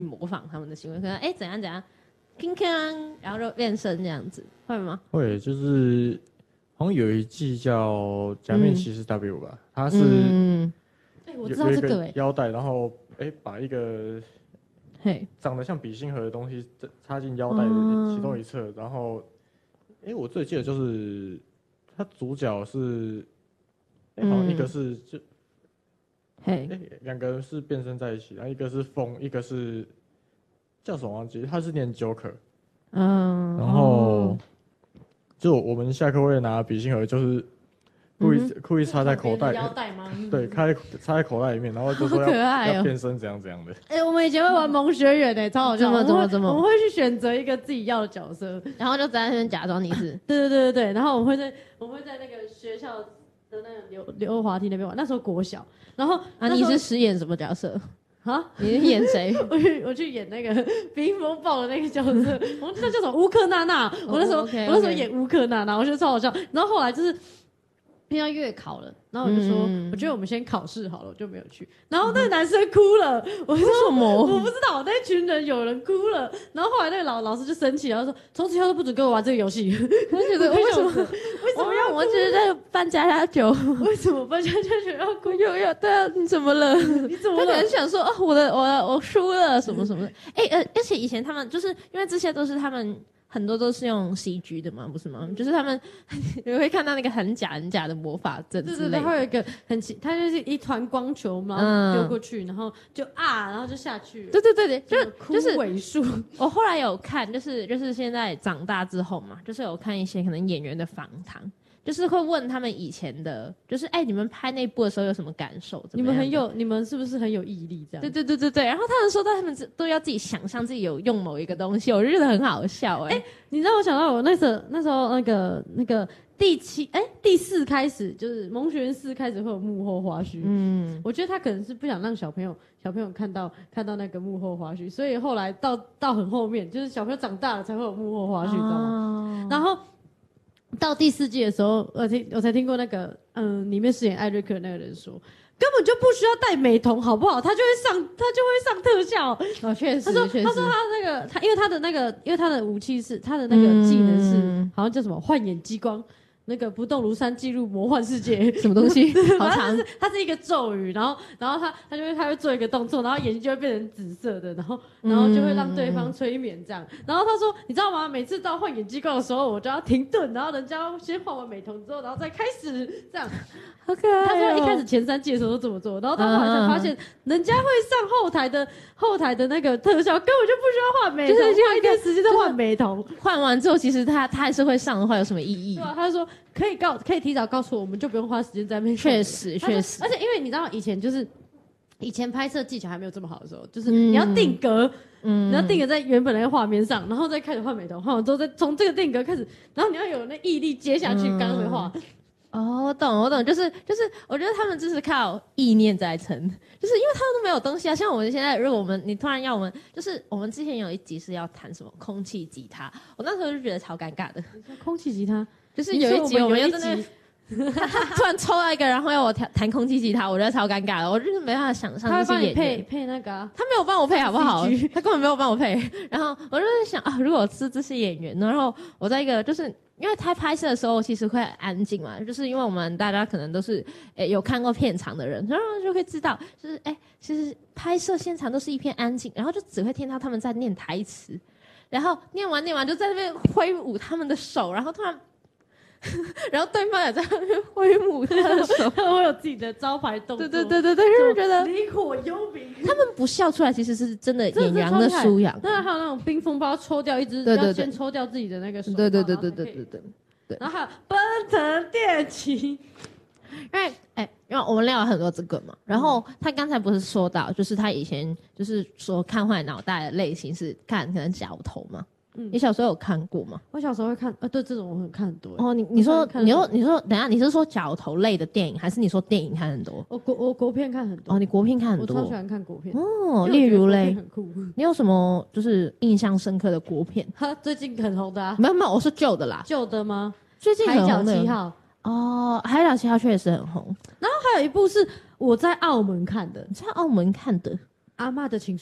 模仿他们的行为，可能怎样怎样，铿锵，然后就变身这样子，会吗？ 会，就是好像有一季叫《假面骑士 W》吧，它是我知道这个腰带，然后把一个长得像笔芯盒的东西插进腰带的其中一侧，然后我最记得就是他主角是好像一个是就两个人是变身在一起，然后一个是风，一个是叫什么忘记，他是念 Joker， 然后就我们下课会拿笔芯盒，就是故意插在口袋， 腰带吗？ 对，插在口袋里面，然后就说要变身怎样怎样的。 我们以前会玩萌学园超好笑， 怎么？ 我们会去选择一个自己要的角色， 然后就在那边假装你是， 对，然后我们会在那个学校的那个溜滑梯那边玩，那时候国小，然后你是饰演什么角色？你是演谁？ 我去演那个冰风暴的那个角色，我们知道叫什么乌克娜娜。我那时候演乌克娜娜，我觉得超好笑。然后后来就是要月考了，然后我就说，我觉得我们先考试好了，我就没有去。然后那个男生哭了，我说什么？ 我不知道，那群人有人哭了。然后后来那个老师就生气，然后说从此以后都不准跟我玩这个游戏。 我觉得为什么要？我觉得在扮家家酒， 为什么扮家家酒要哭？ 对啊，你怎么了？ 你怎么了？ 他可能想说我输了什么什么的。而且以前他们就是因为这些都是他们。很多都是用 CG 的嘛，不是吗？就是他们你会看到那个很假的魔法阵之类的。 对，会有一个它就是一团光球嘛，丢过去，然后就然后就下去了。 对， 就是尾数。 我后来有看，就是现在长大之后嘛，就是有看一些可能演员的访谈。就是会问他们以前的，就是你们拍那部的时候有什么感受？ 你们是不是很有毅力这样？ 对。然后他们说他们都要自己想象自己有用某一个东西，我就觉得很好笑你知道我想到我那时候那个第4开始就是萌学园4开始会有幕后花絮。我觉得他可能是不想让小朋友看到那个幕后花絮，所以后来到很后面，就是小朋友长大了才会有幕后花絮，知道吗？然后。到第4季的时候，我才听过那个里面饰演艾瑞克那个人说，根本就不需要戴美瞳，好不好？他就会上特效。 确实。 他说他那个因为他的武器是他的那个技能是好像叫什么幻眼激光。那个不动如山进入魔幻世界， 什么东西？好长。 它是一个咒语，然后他会做一个动作，然后眼睛就会变成紫色的，然后就会让对方催眠这样。然后他说，你知道吗？每次到换眼激光的时候，我就要停顿，然后人家要先换完美瞳之后，然后再开始这样。 好可爱。 他说一开始前3季的时候都这么做，然后到后来才发现，人家会上后台的那个特效，根本就不需要换美瞳，就是花一点时间在换美瞳。 换完之后，其实他还是会上的话，有什么意义？ 对啊，他就说可以提早告诉我们，就不用花时间在那边。 确实。 而且因为你知道，以前拍摄技巧还没有这么好的时候，就是你要定格，你要定格在原本那个画面上，然后再开始换美瞳，换完之后再从这个定格开始，然后你要有那毅力接下去刚刚的画。 我懂，就是我觉得他们就是靠意念在撑，就是因为他们都没有东西啊。像我们现在，如果你突然要我们，就是我们之前有一集是要弹什么空气吉他，我那时候就觉得超尴尬的。 空气吉他就是有一集我们要真的。他突然抽到一个，然后要我弹空气吉他，我觉得超尴尬的，我就是没办法想象这些演员。 他配那个他没有帮我配好不好？他根本没有帮我配。然后我就在想如果是这些演员，然后我在一个就是因为他拍摄的时候其实会很安静嘛，就是因为我们大家可能都是有看过片场的人，然后就会知道，就是其实拍摄现场都是一片安静，然后就只会听到他们在念台词，然后念完就在那边挥舞他们的手，然后突然。然后对方也在那边挥舞他的手， 他们会有自己的招牌动作。 对，就是觉得灵火幽冥。 他们不笑出来，其实是真的演员的修养。 那还有那种冰风包抽掉一只，要先抽掉自己的那个手。 对。 然后还有奔腾电骑， 因为我们聊了很多这个嘛，然后他刚才不是说到，就是他以前就是说看坏脑袋的类型是看可能角头嘛。你小时候有看过吗？ 我小时候会看，对这种我很看很多。 你说，等一下，你是说角头类的电影，还是你说电影看很多？ 我国片看很多。 你国片看很多。 我超喜欢看国片。 例如嘞， 很酷。 你有什么就是印象深刻的国片？ 最近很红的啊。 没有，我是旧的啦。 旧的吗？ 最近很红的。 海角7号。 海角7号确实很红。 然后还有一部是我在澳门看的。 你在澳门看的？ 阿嬷的情书。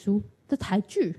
的台剧